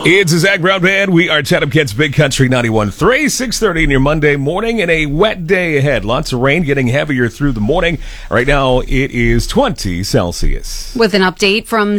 It's a Zach Brown Band. We are Chatham Kent's Big Country 91.3, 6:30 in your Monday morning, and a wet day ahead. Lots of rain getting heavier through the morning. Right now, it is 20 Celsius. With an update from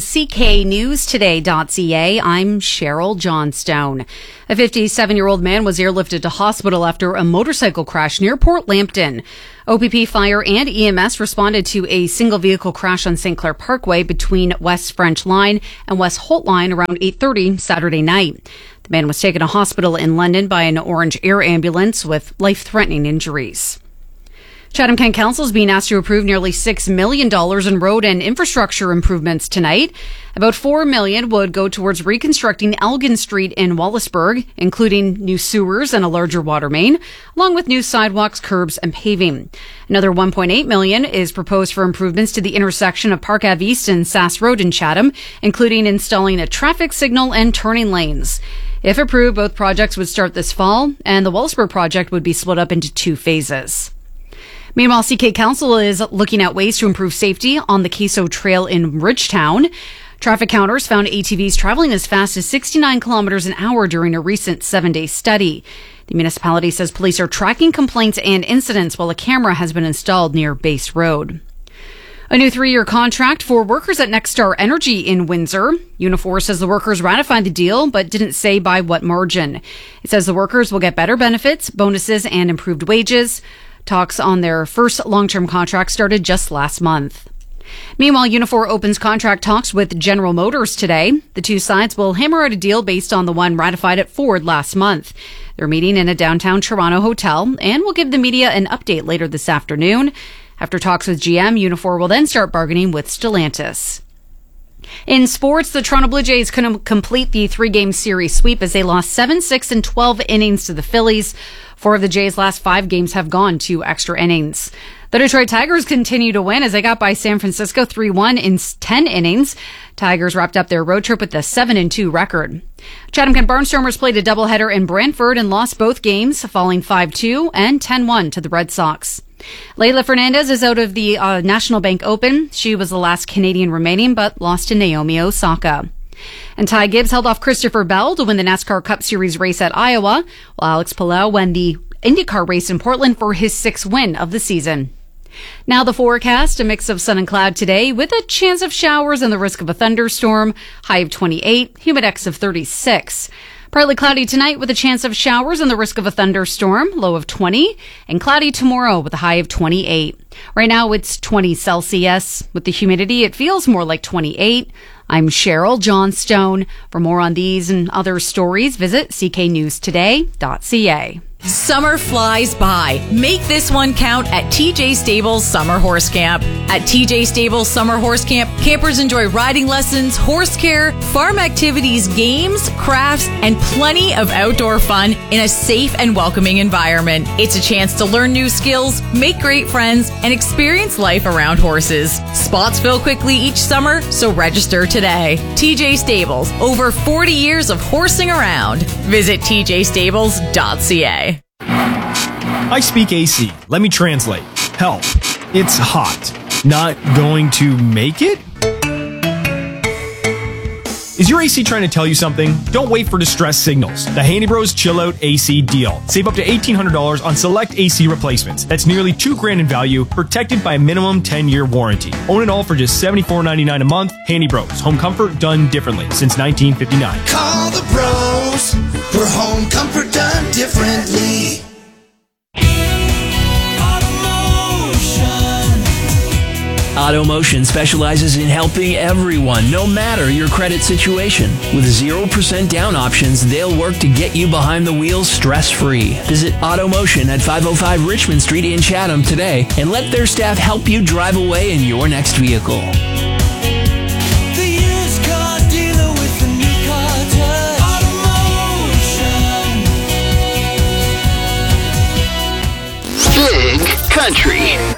cknewstoday.ca, I'm Cheryl Johnstone. A 57-year-old man was airlifted to hospital after a motorcycle crash near Port Lambton. OPP Fire and EMS responded to a single vehicle crash on St. Clair Parkway between West French Line and West Holt Line around 8:30 Saturday night. The man was taken to hospital in London by an Orange Air ambulance with life-threatening injuries. Chatham Kent Council is being asked to approve nearly $6 million in road and infrastructure improvements tonight. About $4 million would go towards reconstructing Elgin Street in Wallaceburg, including new sewers and a larger water main, along with new sidewalks, curbs, and paving. Another $1.8 million is proposed for improvements to the intersection of Park Ave East and Sass Road in Chatham, including installing a traffic signal and turning lanes. If approved, both projects would start this fall, and the Wallaceburg project would be split up into 2 phases. Meanwhile, CK Council is looking at ways to improve safety on the Queso Trail in Ridgetown. Traffic counters found ATVs traveling as fast as 69 kilometers an hour during a recent 7-day study. The municipality says police are tracking complaints and incidents while a camera has been installed near Base Road. A new 3-year contract for workers at Nexstar Energy in Windsor. Unifor says the workers ratified the deal, but didn't say by what margin. It says the workers will get better benefits, bonuses, and improved wages. Talks on their first long-term contract started just last month. Meanwhile, Unifor opens contract talks with General Motors today. The two sides will hammer out a deal based on the one ratified at Ford last month. They're meeting in a downtown Toronto hotel and will give the media an update later this afternoon. After talks with GM, Unifor will then start bargaining with Stellantis. In sports, the Toronto Blue Jays couldn't complete the 3-game series sweep as they lost 7, 6, and 12 innings to the Phillies. 4 of the Jays' last 5 games have gone to extra innings. The Detroit Tigers continue to win as they got by San Francisco 3-1 in 10 innings. Tigers wrapped up their road trip with a 7-2 record. Chatham Kent Barnstormers played a doubleheader in Brantford and lost both games, falling 5-2 and 10-1 to the Red Sox. Leila Fernandez is out of the National Bank Open. She was the last Canadian remaining, but lost to Naomi Osaka. And Ty Gibbs held off Christopher Bell to win the NASCAR Cup Series race at Iowa, while Alex Palou won the IndyCar race in Portland for his 6th win of the season. Now the forecast, a mix of sun and cloud today with a chance of showers and the risk of a thunderstorm, high of 28, humidex of 36. Partly cloudy tonight with a chance of showers and the risk of a thunderstorm, low of 20, and cloudy tomorrow with a high of 28. Right now it's 20 Celsius. With the humidity, it feels more like 28. I'm Cheryl Johnstone. For more on these and other stories, visit cknewstoday.ca. Summer flies by. Make this one count at TJ Stables Summer Horse Camp. At TJ Stables Summer Horse Camp, campers enjoy riding lessons, horse care, farm activities, games, crafts, and plenty of outdoor fun in a safe and welcoming environment. It's a chance to learn new skills, make great friends, and experience life around horses. Spots fill quickly each summer, so register today. TJ Stables, over 40 years of horsing around. Visit tjstables.ca. I speak AC. Let me translate. Help. It's hot. Not going to make it? Is your AC trying to tell you something? Don't wait for distress signals. The Handy Bros Chill Out AC deal. Save up to $1,800 on select AC replacements. That's nearly $2,000 in value, protected by a minimum 10-year warranty. Own it all for just $74.99 a month. Handy Bros. Home comfort done differently since 1959. Call the pros for home comfort done differently. AutoMotion specializes in helping everyone, no matter your credit situation. With 0% down options, they'll work to get you behind the wheel stress-free. Visit AutoMotion at 505 Richmond Street in Chatham today and let their staff help you drive away in your next vehicle. The used car dealer with the new car touch. AutoMotion. Big Country